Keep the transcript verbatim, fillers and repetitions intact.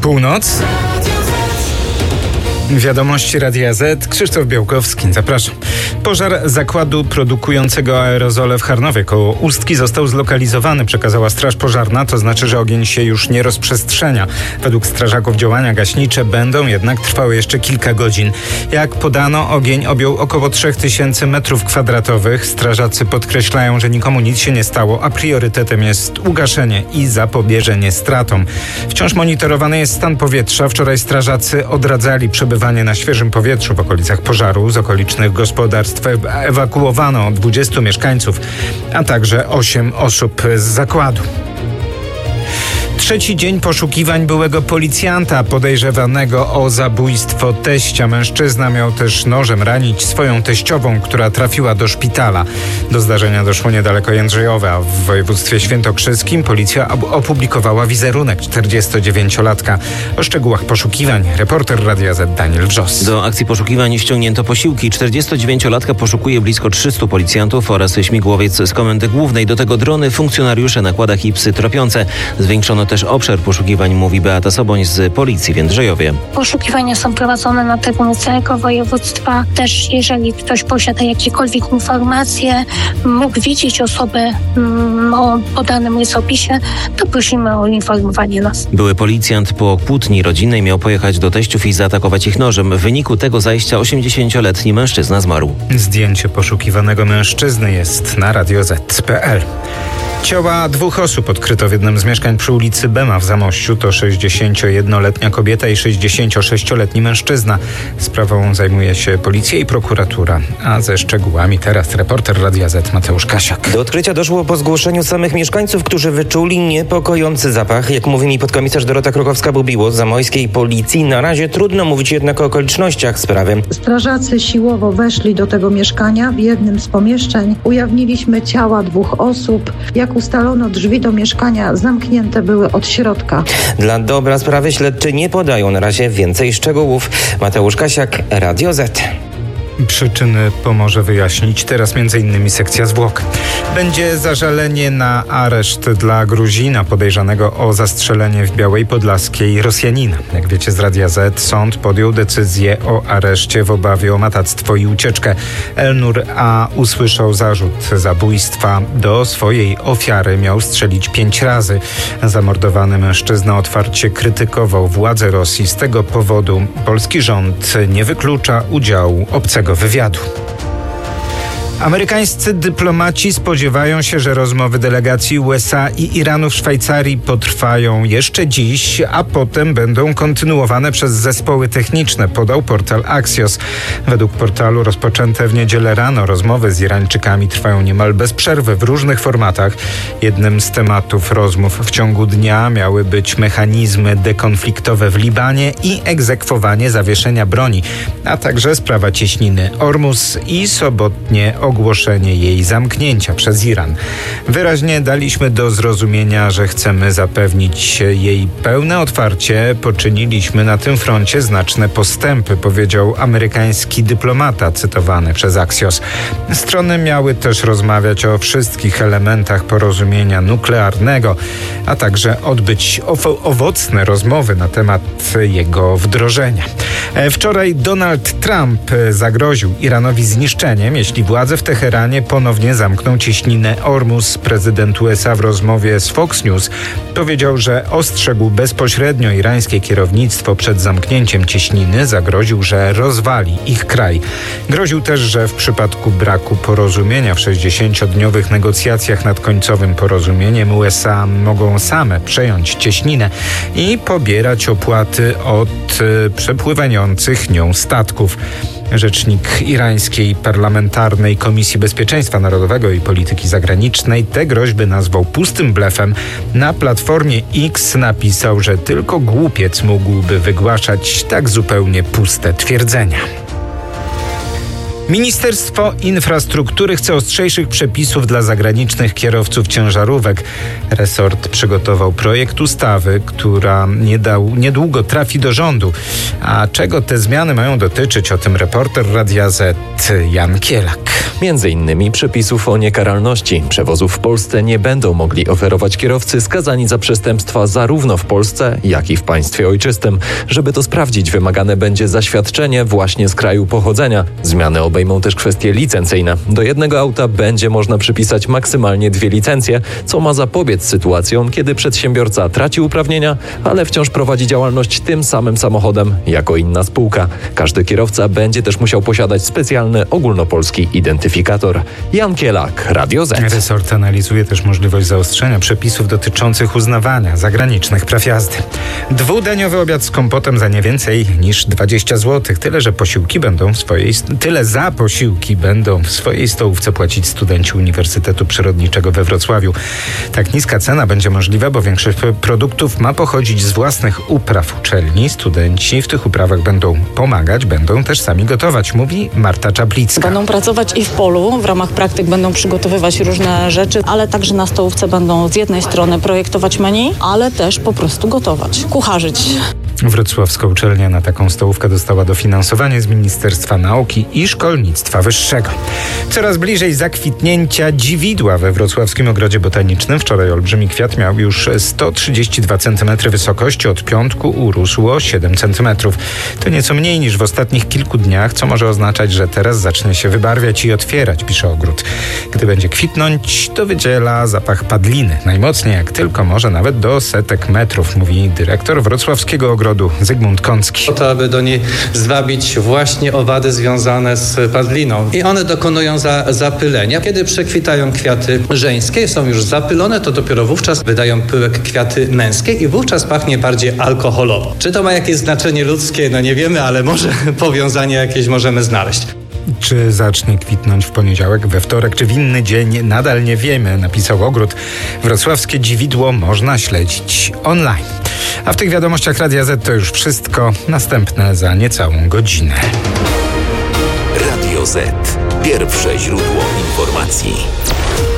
Północ. Wiadomości Radia Z. Krzysztof Białkowski, zapraszam. Pożar zakładu produkującego aerozole w Charnowie koło Ustki został zlokalizowany, przekazała Straż Pożarna. To znaczy, że ogień się już nie rozprzestrzenia. Według strażaków działania gaśnicze będą jednak trwały jeszcze kilka godzin. Jak podano, ogień objął około trzy tysiące metrów kwadratowych. Strażacy podkreślają, że nikomu nic się nie stało, a priorytetem jest ugaszenie i zapobieżenie stratom. Wciąż monitorowany jest stan powietrza. Wczoraj strażacy odradzali przebywanie na świeżym powietrzu w okolicach pożaru. Z okolicznych gospodarstw ewakuowano dwudziestu mieszkańców, a także osiem osób z zakładu. Trzeci dzień poszukiwań byłego policjanta podejrzewanego o zabójstwo teścia. Mężczyzna miał też nożem ranić swoją teściową, która trafiła do szpitala. Do zdarzenia doszło niedaleko Jędrzejowa, a w województwie świętokrzyskim policja opublikowała wizerunek czterdziestodziewięciolatka. O szczegółach poszukiwań reporter Radia Z Daniel Wrzos. Do akcji poszukiwań ściągnięto posiłki. czterdziestodziewięciolatka poszukuje blisko trzystu policjantów oraz śmigłowiec z Komendy Głównej. Do tego drony, funkcjonariusze na kładach i psy tropiące. Zwiększono też obszar poszukiwań, mówi Beata Soboń z policji w Jędrzejowie. Poszukiwania są prowadzone na terenie całego województwa. Też jeżeli ktoś posiada jakiekolwiek informacje, mógł widzieć osobę mm, o podanym rysopisie, to prosimy o informowanie nas. Były policjant po kłótni rodzinnej miał pojechać do teściów i zaatakować ich nożem. W wyniku tego zajścia osiemdziesięcioletni mężczyzna zmarł. Zdjęcie poszukiwanego mężczyzny jest na radio zet kropka pe el. Ciała dwóch osób odkryto w jednym z mieszkań przy ulicy Bema w Zamościu. To sześćdziesięciojednoletnia kobieta i sześćdziesięciosześcioletni mężczyzna. Sprawą zajmuje się policja i prokuratura. A ze szczegółami teraz reporter Radia Z Mateusz Kasiak. Do odkrycia doszło po zgłoszeniu samych mieszkańców, którzy wyczuli niepokojący zapach. Jak mówi mi podkomisarz Dorota Krokowska-Bubiło z zamojskiej policji, na razie trudno mówić jednak o okolicznościach sprawy. Strażacy siłowo weszli do tego mieszkania w jednym z pomieszczeń. Ujawniliśmy ciała dwóch osób. Jak ustalono, drzwi do mieszkania zamknięte były od środka. Dla dobra sprawy śledczy nie podają na razie więcej szczegółów. Mateusz Kasiak, Radio Z. Przyczyny pomoże wyjaśnić teraz między innymi sekcja zwłok. Będzie zażalenie na areszt dla Gruzina podejrzanego o zastrzelenie w Białej Podlaskiej Rosjanina. Jak wiecie z Radia Z, sąd podjął decyzję o areszcie w obawie o matactwo i ucieczkę. Elnur A. usłyszał zarzut zabójstwa. Do swojej ofiary miał strzelić pięć razy. Zamordowany mężczyzna otwarcie krytykował władze Rosji. Z tego powodu polski rząd nie wyklucza udziału obcego wywiadu. Amerykańscy dyplomaci spodziewają się, że rozmowy delegacji U S A i Iranu w Szwajcarii potrwają jeszcze dziś, a potem będą kontynuowane przez zespoły techniczne, podał portal Axios. Według portalu rozpoczęte w niedzielę rano rozmowy z Irańczykami trwają niemal bez przerwy w różnych formatach. Jednym z tematów rozmów w ciągu dnia miały być mechanizmy dekonfliktowe w Libanie i egzekwowanie zawieszenia broni, a także sprawa cieśniny Ormus i sobotnie ogłoszenie jej zamknięcia przez Iran. Wyraźnie daliśmy do zrozumienia, że chcemy zapewnić jej pełne otwarcie. Poczyniliśmy na tym froncie znaczne postępy, powiedział amerykański dyplomata cytowany przez Axios. Strony miały też rozmawiać o wszystkich elementach porozumienia nuklearnego, a także odbyć owo- owocne rozmowy na temat jego wdrożenia. Wczoraj Donald Trump zagroził Iranowi zniszczeniem, jeśli władze w Teheranie ponownie zamkną cieśninę Ormus. Prezydent U S A w rozmowie z Fox News powiedział, że ostrzegł bezpośrednio irańskie kierownictwo przed zamknięciem cieśniny, zagroził, że rozwali ich kraj. Groził też, że w przypadku braku porozumienia w sześćdziesięciodniowych negocjacjach nad końcowym porozumieniem U S A mogą same przejąć cieśninę i pobierać opłaty od y, przepływających nią statków. Rzecznik irańskiej parlamentarnej Komisji Bezpieczeństwa Narodowego i Polityki Zagranicznej te groźby nazwał pustym blefem. Na platformie X napisał, że tylko głupiec mógłby wygłaszać tak zupełnie puste twierdzenia. Ministerstwo Infrastruktury chce ostrzejszych przepisów dla zagranicznych kierowców ciężarówek. Resort przygotował projekt ustawy, która niedał, niedługo trafi do rządu. A czego te zmiany mają dotyczyć? O tym reporter Radia Z Jan Kielak. Między innymi przepisów o niekaralności. Przewozów w Polsce nie będą mogli oferować kierowcy skazani za przestępstwa zarówno w Polsce, jak i w państwie ojczystym. Żeby to sprawdzić, wymagane będzie zaświadczenie właśnie z kraju pochodzenia. Zmiany obejmą też kwestie licencyjne. Do jednego auta będzie można przypisać maksymalnie dwie licencje, co ma zapobiec sytuacjom, kiedy przedsiębiorca traci uprawnienia, ale wciąż prowadzi działalność tym samym samochodem jako inna spółka. Każdy kierowca będzie też musiał posiadać specjalny ogólnopolski identyfikator. Jan Kielak, Radio Z. Resort analizuje też możliwość zaostrzenia przepisów dotyczących uznawania zagranicznych praw jazdy. Dwudaniowy obiad z kompotem za nie więcej niż dwadzieścia złotych. Tyle, że posiłki będą w swojej... Tyle za posiłki będą w swojej stołówce płacić studenci Uniwersytetu Przyrodniczego we Wrocławiu. Tak niska cena będzie możliwa, bo większość produktów ma pochodzić z własnych upraw uczelni. Studenci w tych uprawach będą pomagać, będą też sami gotować, mówi Marta Czaplicka. Będą pracować i w polu, w ramach praktyk będą przygotowywać różne rzeczy, ale także na stołówce będą z jednej strony projektować menu, ale też po prostu gotować, kucharzyć. Wrocławska uczelnia na taką stołówkę dostała dofinansowanie z Ministerstwa Nauki i Szkolnictwa Wyższego. Coraz bliżej zakwitnięcia dziwidła we wrocławskim ogrodzie botanicznym. Wczoraj olbrzymi kwiat miał już sto trzydzieści dwa centymetry wysokości, od piątku urósł o siedem centymetrów. To nieco mniej niż w ostatnich kilku dniach, co może oznaczać, że teraz zacznie się wybarwiać i otwierać, pisze ogród. Gdy będzie kwitnąć, to wydziela zapach padliny. Najmocniej jak tylko może, nawet do setek metrów, mówi dyrektor wrocławskiego ogrodu Zygmunt Kącki. Po to, aby do niej zwabić właśnie owady związane z padliną. I one dokonują za, zapylenia. Kiedy przekwitają kwiaty żeńskie, są już zapylone, to dopiero wówczas wydają pyłek kwiaty męskie i wówczas pachnie bardziej alkoholowo. Czy to ma jakieś znaczenie ludzkie? No nie wiemy, ale może powiązanie jakieś możemy znaleźć. Czy zacznie kwitnąć w poniedziałek, we wtorek, czy w inny dzień? Nadal nie wiemy, napisał ogród. Wrocławskie dziwidło można śledzić online. A w tych wiadomościach Radia Z to już wszystko. Następne za niecałą godzinę. Radio Z. Pierwsze źródło informacji.